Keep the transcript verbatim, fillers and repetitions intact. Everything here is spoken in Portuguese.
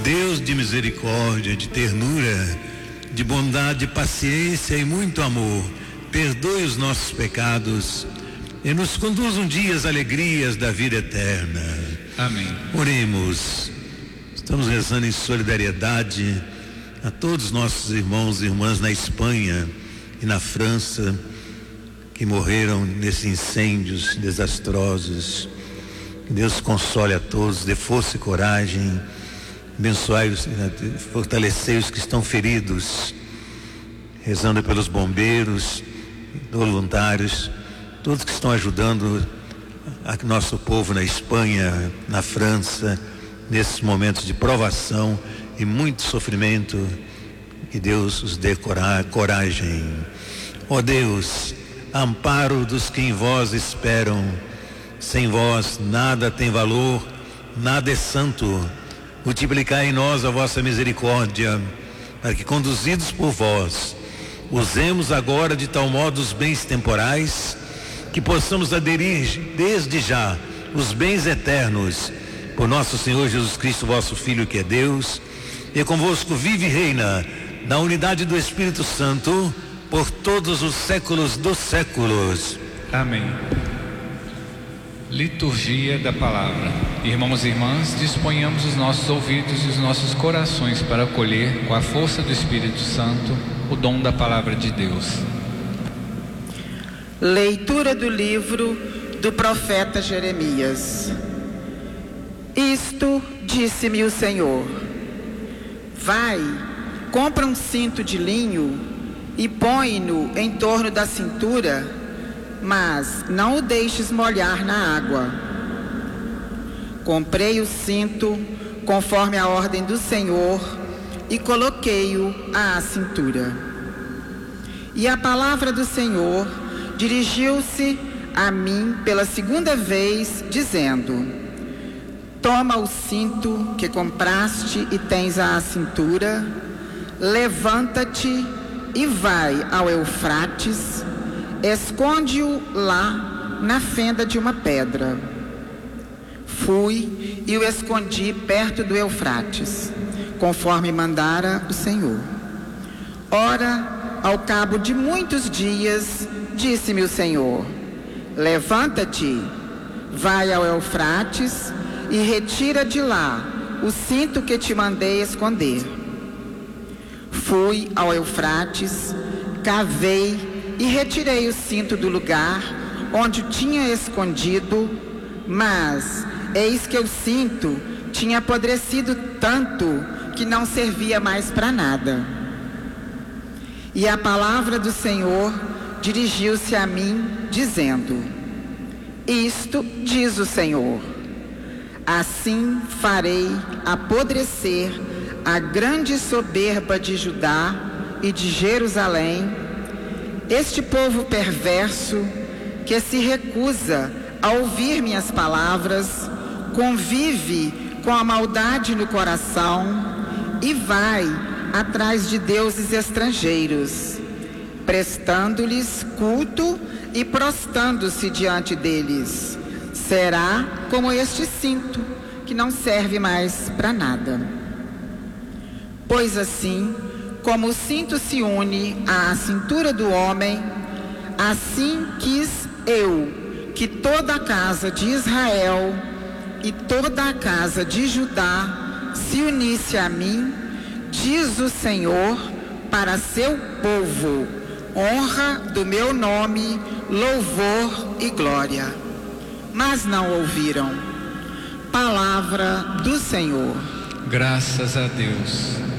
Deus de misericórdia, de ternura, de bondade, paciência e muito amor, perdoe os nossos pecados e nos conduza um dia às alegrias da vida eterna. Amém. Oremos. Estamos rezando em solidariedade a todos os nossos irmãos e irmãs na Espanha e na França que morreram nesses incêndios desastrosos. Que Deus console a todos, dê força e coragem, abençoai-os, fortalecei os que estão feridos, rezando pelos bombeiros, voluntários, todos que estão ajudando a nosso povo na Espanha, na França, nesses momentos de provação e muito sofrimento. Que Deus os dê coragem. Ó Deus, amparo dos que em vós esperam, sem vós nada tem valor, nada é santo. Multiplicai em nós a vossa misericórdia, para que, conduzidos por vós, usemos agora de tal modo os bens temporais, que possamos aderir desde já os bens eternos, por nosso Senhor Jesus Cristo, vosso Filho, que é Deus, e convosco vive e reina na unidade do Espírito Santo, por todos os séculos dos séculos. Amém. Liturgia da Palavra. Irmãos e irmãs, disponhamos os nossos ouvidos e os nossos corações para acolher, com a força do Espírito Santo, o dom da Palavra de Deus. Leitura do livro do profeta Jeremias. Isto disse-me o Senhor: vai, compra um cinto de linho e põe-no em torno da cintura, mas não o deixes molhar na água. Comprei o cinto conforme a ordem do Senhor e coloquei-o à cintura. E a palavra do Senhor dirigiu-se a mim pela segunda vez, dizendo: toma o cinto que compraste e tens à cintura, levanta-te e vai ao Eufrates, esconde-o lá na fenda de uma pedra. Fui e o escondi perto do Eufrates, conforme mandara o Senhor. Ora, ao cabo de muitos dias, disse-me o Senhor: levanta-te, vai ao Eufrates e retira de lá o cinto que te mandei esconder. Fui ao Eufrates, cavei e retirei o cinto do lugar onde o tinha escondido, mas eis que o cinto tinha apodrecido tanto que não servia mais para nada. E a palavra do Senhor dirigiu-se a mim, dizendo: isto diz o Senhor: assim farei apodrecer a grande soberba de Judá e de Jerusalém, este povo perverso que se recusa a ouvir minhas palavras, convive com a maldade no coração e vai atrás de deuses estrangeiros, prestando-lhes culto e prostrando-se diante deles. Será como este cinto, que não serve mais para nada. Pois assim, como o cinto se une à cintura do homem, assim quis eu que toda a casa de Israel e toda a casa de Judá se unisse a mim, diz o Senhor, para seu povo, honra do meu nome, louvor e glória. Mas não ouviram. Palavra do Senhor. Graças a Deus.